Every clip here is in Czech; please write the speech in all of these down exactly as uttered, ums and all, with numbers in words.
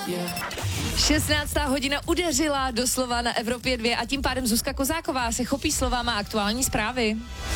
šestnáctá hodina udeřila doslova na Evropě dva a tím pádem Zuzka Kozáková se chopí slova, má aktuální zprávy.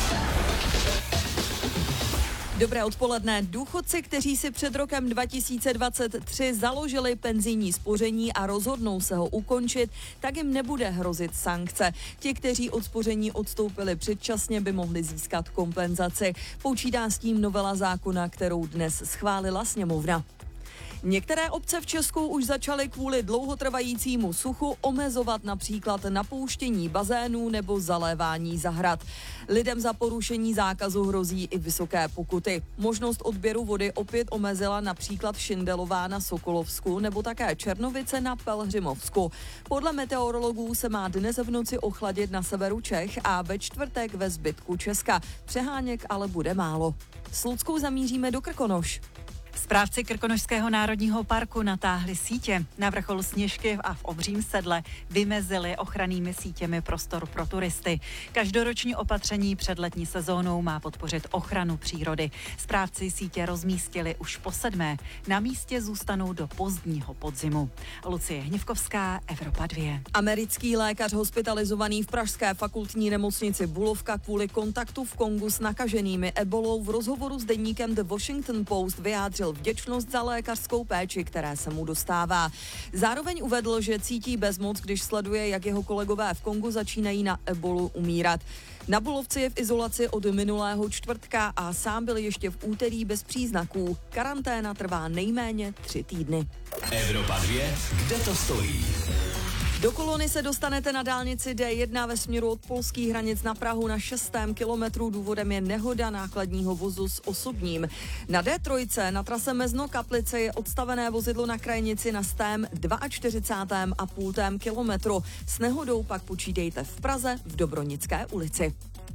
Dobré odpoledne. Důchodci, kteří si před rokem dva tisíce dvacet tři založili penzijní spoření a rozhodnou se ho ukončit, tak jim nebude hrozit sankce. Ti, kteří od spoření odstoupili předčasně, by mohli získat kompenzaci. Počítá s tím novela zákona, kterou dnes schválila sněmovna. Některé obce v Česku už začaly kvůli dlouhotrvajícímu suchu omezovat například napouštění bazénů nebo zalévání zahrad. Lidem za porušení zákazu hrozí i vysoké pokuty. Možnost odběru vody opět omezila například Šindelová na Sokolovsku nebo také Černovice na Pelhřimovsku. Podle meteorologů se má dnes v noci ochladit na severu Čech a ve čtvrtek ve zbytku Česka. Přeháněk ale bude málo. S Luckou zamíříme do Krkonoš. Správci Krkonošského národního parku natáhli sítě. Na vrchol Sněžky a v Obřím Sedle vymezili ochrannými sítěmi prostor pro turisty. Každoroční opatření před letní sezónou má podpořit ochranu přírody. Správci sítě rozmístili už po sedmé. Na místě zůstanou do pozdního podzimu. Lucie Hněvkovská, Evropa dva. Americký lékař hospitalizovaný v pražské fakultní nemocnici Bulovka kvůli kontaktu v Kongu s nakaženými ebolou v rozhovoru s deníkem The Washington Post vyjádřil vděčnost za lékařskou péči, které se mu dostává. Zároveň uvedl, že cítí bezmoc, když sleduje, jak jeho kolegové v Kongu začínají na ebolu umírat. Na Bulovce je v izolaci od minulého čtvrtka a sám byl ještě v úterý bez příznaků. Karanténa trvá nejméně tři týdny. Evropa dva, kde to stojí? Do Kolony se dostanete na dálnici D jedna ve směru od polských hranic na Prahu na šestém kilometru. Důvodem je nehoda nákladního vozu s osobním. Na D tři na trase Mezno-Kaplice je odstavené vozidlo na krajnici na stém čtyřicátém druhém a půl kilometru. S nehodou pak počítejte v Praze v Dobronické ulici.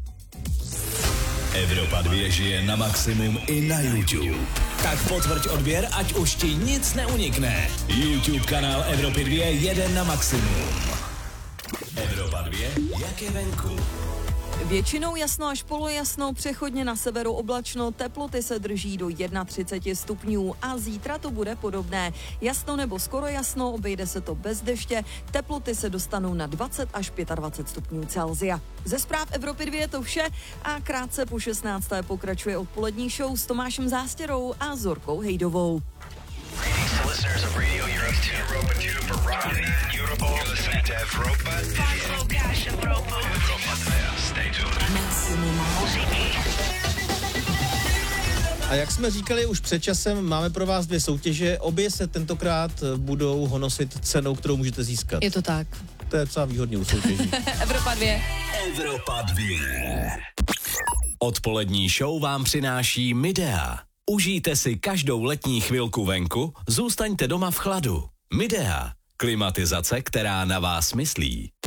Evropa dva žije na maximum i na YouTube. Tak potvrď odběr, ať už ti nic neunikne. YouTube kanál Evropy dva jede na maximum. Evropa dva, jak je venku? Většinou jasno až polojasno, přechodně na severu oblačno, teploty se drží do třicet jedna stupňů a zítra to bude podobné. Jasno nebo skoro jasno, obejde se to bez deště, teploty se dostanou na dvacet až dvacet pět stupňů Celsia. Ze zpráv Evropy dva je to vše a krátce po šestnácté pokračuje odpolední show s Tomášem Zástěrou a Zorkou Hejdovou. A jak jsme říkali už před časem, máme pro vás dvě soutěže. Obě se tentokrát budou honosit cenou, kterou můžete získat. Je to tak. To je docela výhodně u soutěží. Evropa dva. Evropa dva. Odpolední show vám přináší Midea. Užijte si každou letní chvilku venku, zůstaňte doma v chladu. Midea. Klimatizace, která na vás myslí.